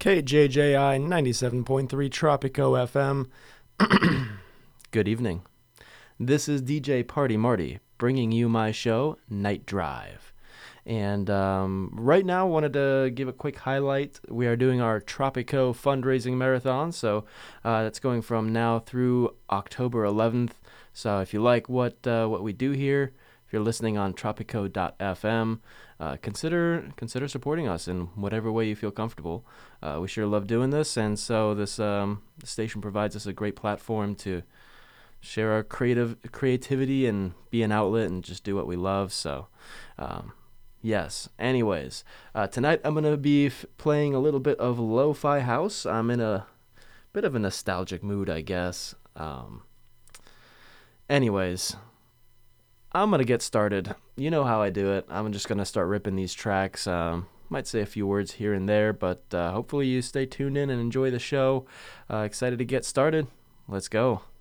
KJJI 97.3 Tropico FM. Good evening. This is DJ Party Marty bringing you my show, Night Drive. And right now, I wanted to give a quick highlight. We are doing our Tropico fundraising marathon, so that's going from now through October 11th. So if you like what we do here, if you're listening on tropico.fm, consider supporting us in whatever way you feel comfortable. We sure love doing this, and so this station provides us a great platform to share our creativity and be an outlet and just do what we love. So yes, anyways, tonight I'm going to be playing a little bit of lo-fi house. I'm in a bit of a nostalgic mood, I guess. Anyways, I'm going to get started. You know how I do it. I'm just going to start ripping these tracks. Might say a few words here and there, but hopefully you stay tuned in and enjoy the show. Excited to get started. Let's go.